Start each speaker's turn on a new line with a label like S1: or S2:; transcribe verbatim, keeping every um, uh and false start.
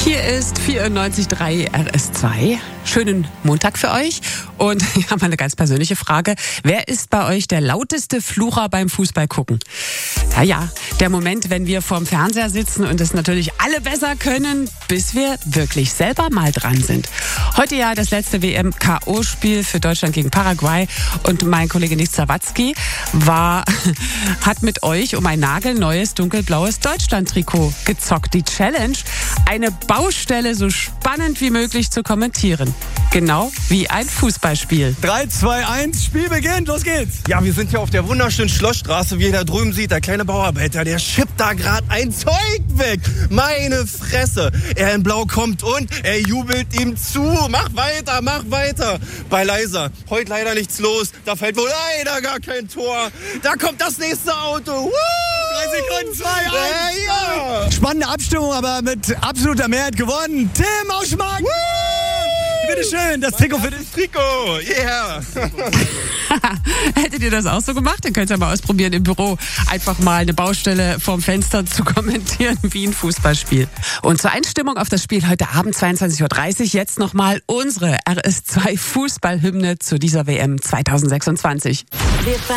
S1: Hier ist vierundneunzig Komma drei R S zwei. Schönen Montag für euch. Und ich habe mal eine ganz persönliche Frage. Wer ist bei euch der lauteste Flucher beim Fußball gucken? Ja, ja, der Moment, wenn wir vorm Fernseher sitzen und es natürlich alle besser können, bis wir wirklich selber mal dran sind. Heute ja das letzte W M-K O-Spiel für Deutschland gegen Paraguay. Und mein Kollege Nick Zawadzki war, hat mit euch um ein nagelneues dunkelblaues Deutschland-Trikot gezockt. Die Challenge, eine Baustelle so spannend wie möglich zu kommentieren. Genau wie ein Fußballspiel.
S2: drei, zwei, eins, Spiel beginnt, los geht's!
S3: Ja, wir sind hier auf der wunderschönen Schlossstraße, wie ihr da drüben seht. Der kleine Bauarbeiter, der schippt da gerade ein Zeug weg. Meine Fresse. Er in Blau kommt und er jubelt ihm zu. Mach weiter, mach weiter. Bei Leiser, heute leider nichts los. Da fällt wohl leider gar kein Tor. Da kommt das nächste Auto. Woo!
S2: drei Sekunden, zwei, eins.
S3: Äh, ja.
S2: Spannende Abstimmung, aber mit absoluter Mehrheit gewonnen. Tim aus Schmack! Bitte schön, das Trikot für dich.
S3: Trikot, yeah.
S1: Hättet ihr das auch so gemacht? Dann könnt ihr mal ausprobieren im Büro. Einfach mal eine Baustelle vorm Fenster zu kommentieren wie ein Fußballspiel. Und zur Einstimmung auf das Spiel heute Abend zweiundzwanzig Uhr dreißig jetzt nochmal unsere R S zwei Fußballhymne zu dieser W M zweitausendsechsundzwanzig.